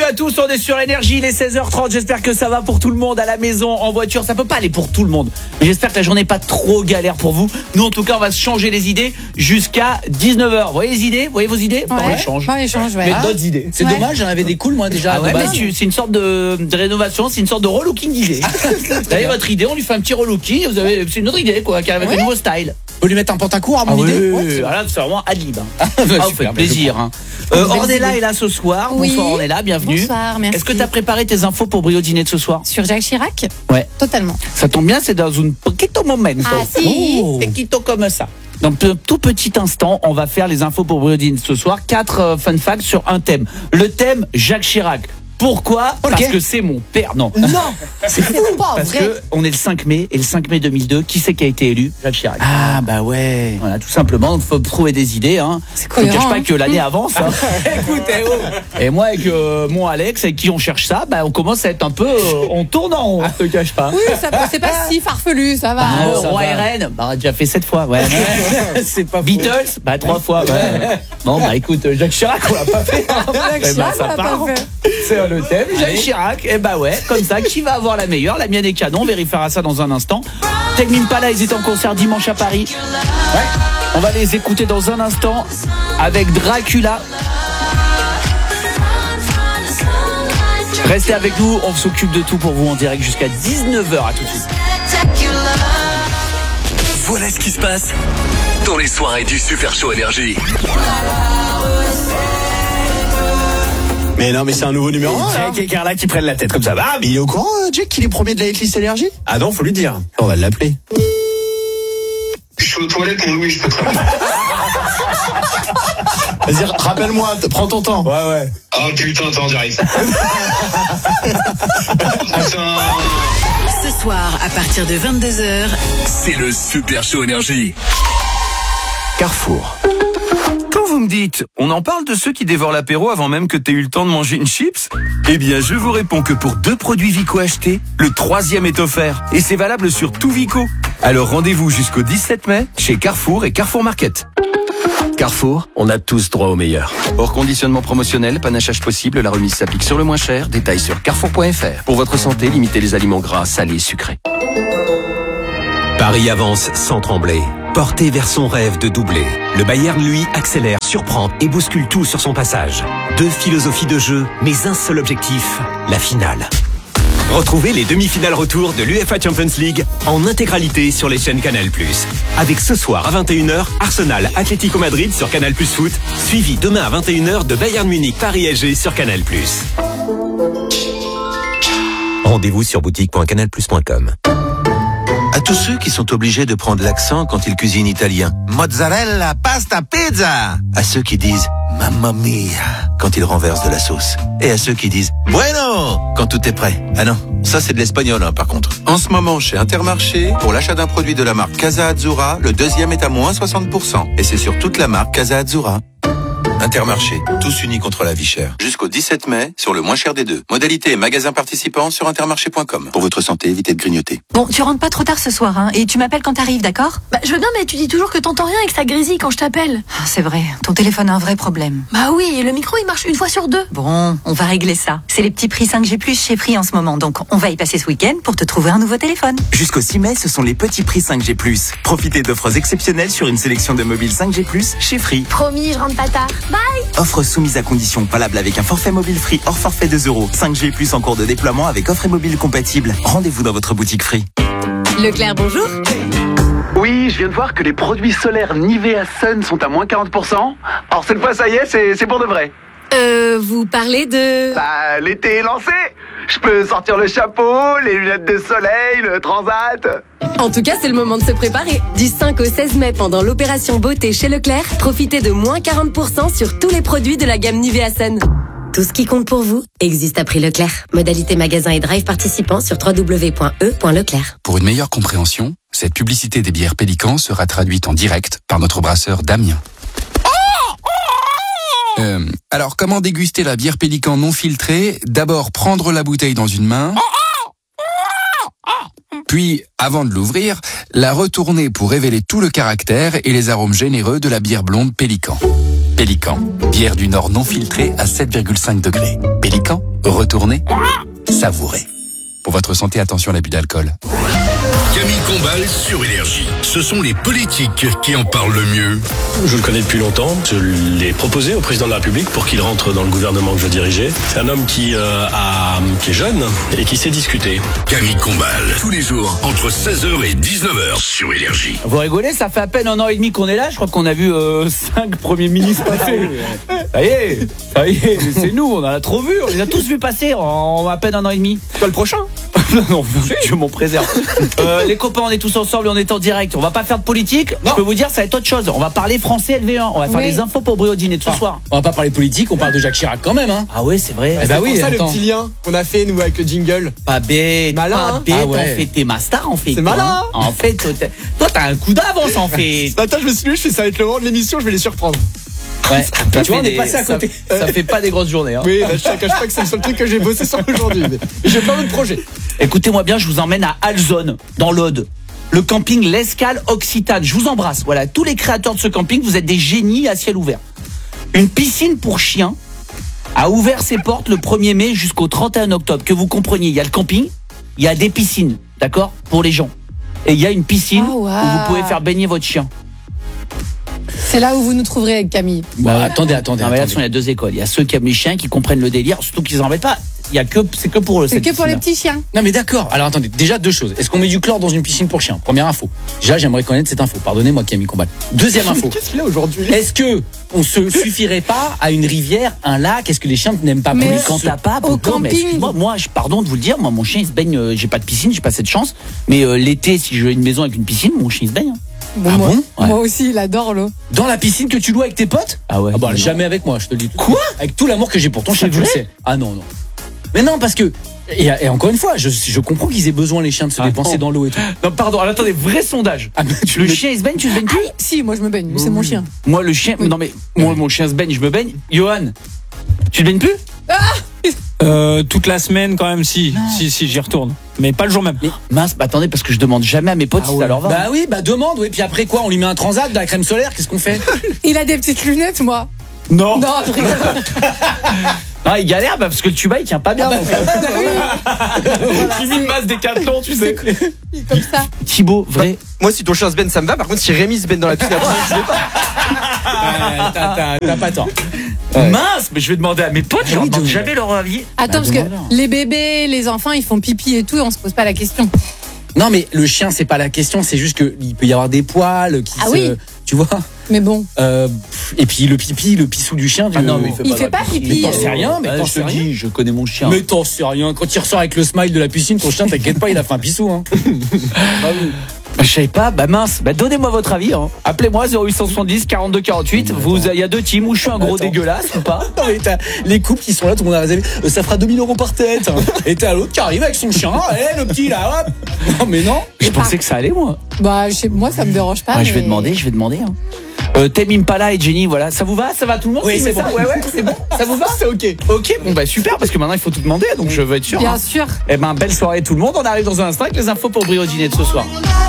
à tous, on est sur Énergie, il est 16h30, j'espère que ça va pour tout le monde à la maison, en voiture, ça peut pas aller pour tout le monde, mais j'espère que la journée n'est pas trop galère pour vous. Nous en tout cas on va se changer les idées jusqu'à 19h. Vous voyez les idées? Vous voyez vos idées? Ouais. On les change. On les change, ouais. Mais d'autres idées. C'est dommage, j'en avais des cools moi déjà. Ouais, mais c'est une sorte de rénovation, c'est une sorte de relooking d'idée. Vous avez votre idée, on lui fait un petit relooking, c'est une autre idée quoi, qui arrive avec un nouveau style. Faut lui mettre un pantacourt à mon idée. Oui, voilà, c'est vraiment ad lib. Vous Super, faites plaisir. Ornella est là ce soir. Oui. Bonsoir Ornella, bienvenue. Bonsoir, merci. Est-ce que tu as préparé tes infos pour Brio Dîner de ce soir? Sur Jacques Chirac? Ouais. Totalement. Ça tombe bien, c'est dans un poquito momento. Ah, si. Poquito comme ça. Dans un tout petit instant, on va faire les infos pour Brio Dîner ce soir. 4 fun facts sur un thème. Le thème Jacques Chirac. Pourquoi? Ok. Parce que c'est mon père. Non. Non, c'est fou. Pas Parce vrai. que on est le 5 mai et le 5 mai 2002, qui c'est qui a été élu? Jacques Chirac. Ah bah ouais. Voilà, tout simplement, donc faut trouver des idées. Hein. C'est Je ne cache cohérent, pas hein. que l'année avance. Hein. Écoutez, et moi avec mon Alex, avec qui on cherche ça, on commence à être un peu, on tourne en rond. Je te cache pas. Oui, c'est pas si farfelu, ça va. ça Roi va. RN, on a déjà fait 7 fois. Ouais. C'est pas fou. Beatles, 3 fois. Ouais. Bon, écoute, Jacques Chirac, on l'a pas fait. Jacques Chirac, ça on l'a part. pas fait. C'est le thème. Jacques Chirac, et ouais, comme ça, qui va avoir la meilleure? La mienne est canon, on vérifiera ça dans un instant. Tame Impala, ils étaient en concert dimanche à Paris. Ouais. On va les écouter dans un instant avec Dracula. Restez avec nous, on s'occupe de tout pour vous en direct jusqu'à 19h. À tout de suite. Voilà ce qui se passe dans les soirées du Super Show Énergie. Mais non, mais c'est un nouveau numéro 1. Avec les Carla qui prennent la tête comme ça. Ah, mais il est au courant, Jack, qu'il est premier de la hitlist énergie? Ah non, faut lui dire. On va l'appeler. Je suis aux toilettes, mon Louis, je peux te rappeler. Vas-y, rappelle-moi, prends ton temps. Ouais. Oh putain, attends, j'arrive. Putain. Ce soir, à partir de 22h, C'est le Super Show Énergie. Carrefour. Quand vous me dites, on en parle de ceux qui dévorent l'apéro avant même que t'aies eu le temps de manger une chips? Eh bien, je vous réponds que pour 2 produits Vico achetés, le 3e est offert. Et c'est valable sur tout Vico. Alors rendez-vous jusqu'au 17 mai chez Carrefour et Carrefour Market. Carrefour, on a tous droit au meilleur. Hors conditionnement promotionnel, panachage possible, la remise s'applique sur le moins cher. Détails sur carrefour.fr. Pour votre santé, limitez les aliments gras, salés, sucrés. Paris avance sans trembler. Porté vers son rêve de doubler. Le Bayern, lui, accélère, surprend et bouscule tout sur son passage. 2 philosophies de jeu, mais un seul objectif, la finale. Retrouvez les demi-finales retour de l'UEFA Champions League en intégralité sur les chaînes Canal+. Avec ce soir à 21h, Arsenal Atlético Madrid sur Canal+ Foot, suivi demain à 21h de Bayern Munich Paris SG sur Canal+. Rendez-vous sur boutique.canalplus.com. À tous ceux qui sont obligés de prendre l'accent quand ils cuisinent italien. Mozzarella, pasta, pizza. À ceux qui disent mamma mia quand ils renversent de la sauce. Et à ceux qui disent bueno quand tout est prêt. Ah non, ça c'est de l'espagnol par contre. En ce moment chez Intermarché, pour l'achat d'un produit de la marque Casa Azzurra, le deuxième est à moins 60%. Et c'est sur toute la marque Casa Azzurra. Intermarché, tous unis contre la vie chère. Jusqu'au 17 mai, sur le moins cher des 2. Modalité et magasins participants sur intermarché.com. Pour votre santé, évitez de grignoter. Bon, tu rentres pas trop tard ce soir, hein, et tu m'appelles quand t'arrives, d'accord? Bah, je veux bien, mais tu dis toujours que t'entends rien et que ça grésille quand je t'appelle. Ah, c'est vrai, ton téléphone a un vrai problème. Bah oui, et le micro il marche une fois sur 2. Bon, on va régler ça. C'est les petits prix 5G+ chez Free en ce moment, donc on va y passer ce week-end pour te trouver un nouveau téléphone. Jusqu'au 6 mai, ce sont les petits prix 5G+. Profitez d'offres exceptionnelles sur une sélection de mobiles 5G+, chez Free. Promis, je rentre pas tard. Bye. Offre soumise à condition, valable avec un forfait mobile Free hors forfait 2 €. 5G+ en cours de déploiement avec offre et mobile compatible. Rendez-vous dans votre boutique Free. Leclerc, bonjour. Oui, je viens de voir que les produits solaires Nivea Sun sont à moins 40%. Alors cette fois, ça y est, c'est pour de vrai. Vous parlez de... Bah, l'été est lancé. Je peux sortir le chapeau, les lunettes de soleil, le transat. En tout cas, c'est le moment de se préparer. Du 5 au 16 mai, pendant l'opération beauté chez Leclerc, profitez de moins 40% sur tous les produits de la gamme Nivea Sun. Tout ce qui compte pour vous existe à prix Leclerc. Modalité magasin et drive participants sur www.e.leclerc. Pour une meilleure compréhension, cette publicité des bières Pélican sera traduite en direct par notre brasseur Damien. Alors, comment déguster la bière Pélican non filtrée? D'abord, prendre la bouteille dans une main, puis, avant de l'ouvrir, la retourner pour révéler tout le caractère et les arômes généreux de la bière blonde Pélican. Pélican, bière du Nord non filtrée à 7,5 degrés. Pélican, retournez, savourez. Pour votre santé, attention à l'abus d'alcool. Camille Combal sur Énergie. Ce sont les politiques qui en parlent le mieux. Je le connais depuis longtemps. Je l'ai proposé au président de la République pour qu'il rentre dans le gouvernement que je dirigeais. C'est un homme qui est jeune et qui sait discuter. Camille Combal, tous les jours, entre 16h et 19h sur Énergie. Vous rigolez, ça fait à peine 1 an et demi qu'on est là. Je crois qu'on a vu 5 premiers ministres passer. Ça y est, c'est nous, on en a trop vu. On les a tous vus passer en à peine 1 an et demi. Toi le prochain? Non, je m'en préserve. Les copains, on est tous ensemble et on est en direct. On va pas faire de politique. Non. Je peux vous dire, ça va être autre chose. On va parler français LV1. On va faire les infos pour Brio Dîner de ce soir. On va pas parler politique, on parle de Jacques Chirac quand même, hein. Ah ouais, c'est vrai. Bah oui, ça attends. le petit lien qu'on a fait nous avec le jingle. Pas bête, malin, pas hein. bête. Ah ouais. En fait, t'es ma star en fait. C'est malin. Hein. En fait, toi, t'as un coup d'avance en fait. Attends, je me suis dit, ça va être le moment de l'émission, je vais les surprendre. Ouais, tu vois, on est passé à côté. Ça fait pas des grosses journées. Hein. Oui, je te cache pas que c'est le seul truc que j'ai bossé sur aujourd'hui. Mais j'ai plein d'autres projets. Écoutez-moi bien, je vous emmène à Alzone, dans l'Aude. Le camping L'Escale Occitane. Je vous embrasse. Voilà, tous les créateurs de ce camping, vous êtes des génies à ciel ouvert. Une piscine pour chiens a ouvert ses portes le 1er mai jusqu'au 31 octobre. Que vous compreniez, il y a le camping, il y a des piscines, d'accord, pour les gens. Et il y a une piscine où vous pouvez faire baigner votre chien. C'est là où vous nous trouverez avec Camille. Attendez. Non, mais là, il y a 2 écoles. Il y a ceux qui aiment les chiens, qui comprennent le délire, surtout qu'ils en mettent pas. C'est que pour eux. C'est que pour les petits chiens. Non mais d'accord, alors attendez, déjà 2 choses. Est-ce qu'on met du chlore dans une piscine pour chiens? Première info. Déjà j'aimerais connaître cette info, pardonnez-moi Camille Combal. Deuxième info. Qu'est-ce qu'il a aujourd'hui? Est-ce que on se suffirait pas à une rivière, un lac? Est-ce que les chiens n'aiment pas? Mais quand t'as pas, au camping. Moi, pardon de vous le dire, moi mon chien il se baigne, j'ai pas de piscine, j'ai pas cette chance, mais l'été si j'ai une maison avec une piscine, mon chien il se baigne. Bon, moi aussi, il adore l'eau. Dans la piscine que tu loues avec tes potes? Ah ouais. Ah bah jamais avec moi, je te le dis. Quoi? Avec tout l'amour que j'ai pour ton chien, tu le sais. Ah non. Mais non, parce que et encore une fois, je comprends qu'ils aient besoin les chiens de se dépenser dans l'eau et tout. Non, pardon. Alors, attendez, vrai sondage. Le chien il se baigne, tu te baignes plus? Si, moi je me baigne, c'est mon chien. Moi le chien, non mais moi mon chien se baigne, je me baigne. Johan, tu te baignes plus? Toute la semaine quand même, si j'y retourne, mais pas le jour même. Mais mince, attendez, parce que je demande jamais à mes potes si ça leur va. Bah oui, demande, oui. Puis après quoi, on lui met un transat, de la crème solaire, qu'est-ce qu'on fait? Il a des petites lunettes, moi. Non, je rigole. Ah, il galère parce que le tuba il tient pas bien. Qui me passe des Décathlon, tu sais. Comme ça. Thibaut, vrai. Moi, si ton chien se baigne, ça me va. Par contre, si Rémi se baigne dans la piscine, je sais pas. T'as pas tort. Mince, mais je vais demander à mes potes, je leur demande jamais leur avis. Attends, parce que les bébés, les enfants, ils font pipi et tout, et on se pose pas la question. Non mais le chien c'est pas la question, c'est juste que il peut y avoir des poils qui tu vois. Mais bon. Et puis le pissou du chien. Non mais il fait pas pipi. Mais t'en sais rien, mais t'en je te sais rien. dis, je connais mon chien. Mais t'en sais rien. Quand il ressort avec le smile de la piscine, ton chien, t'inquiète pas, il a fait un pissou. Hein. Je savais pas, mince, donnez-moi votre avis. Hein. Appelez-moi 0870 42 48. Il y a 2 teams où je suis un gros dégueulasse ou pas? Non mais t'as les couples qui sont là, tout le monde a raisonné. Ça fera 2000 € par tête. Hein. Et t'as l'autre qui arrive avec son chien. Le petit là, hop. Non mais non. Je pensais que ça allait moi. Moi ça me dérange pas. Je vais demander. Hein. Tame Impala et Jenny, voilà, ça vous va? Ça va tout le monde? Oui, c'est bon. Ouais, c'est bon. Ça vous va? C'est ok. Ok, bon super parce que maintenant il faut tout demander, donc je veux être sûr. Bien sûr. Belle soirée tout le monde. On arrive dans un instant avec les infos pour Brio Dîner de ce soir.